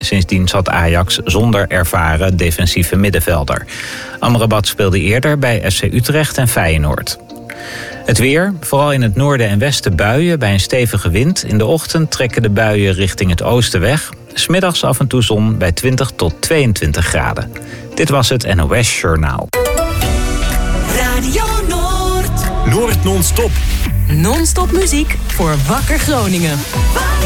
Sindsdien zat Ajax zonder ervaren defensieve middenvelder. Amrabat speelde eerder bij FC Utrecht en Feyenoord. Het weer, vooral in het noorden en westen buien bij een stevige wind. In de ochtend trekken de buien richting het oosten weg. 's Middags af en toe zon bij 20 tot 22 graden. Dit was het NOS Journaal. Radio Noord. Noord non-stop. Non-stop muziek voor Wakker Groningen.